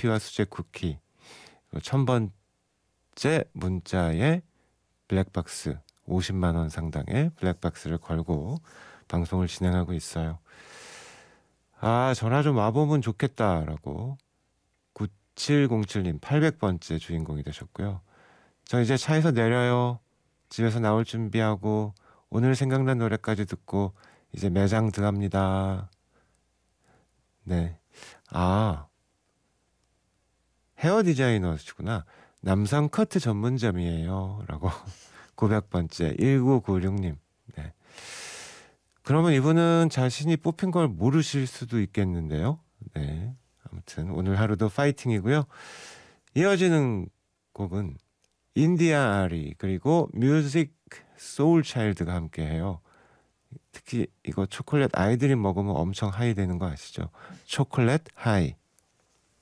커피와 수제 쿠키, 1000번째 문자에 블랙박스 50만 원 상당의 블랙박스를 걸고 방송을 진행하고 있어요. 아, 전화 좀 와보면 좋겠다라고 9707님 800번째 주인공이 되셨고요. 저 이제 차에서 내려요. 집에서 나올 준비하고 오늘 생각난 노래까지 듣고 이제 매장 들어갑니다. 네. 아, 헤어 디자이너시구나. 남성 커트 전문점이에요. 라고 900번째 1996님. 네. 그러면 이분은 자신이 뽑힌 걸 모르실 수도 있겠는데요. 네. 아무튼 오늘 하루도 파이팅이고요. 이어지는 곡은 인디아 아리 그리고 뮤직 소울 차일드가 함께해요. 특히 이거 초콜릿 아이들이 먹으면 엄청 하이 되는 거 아시죠? 초콜릿 하이.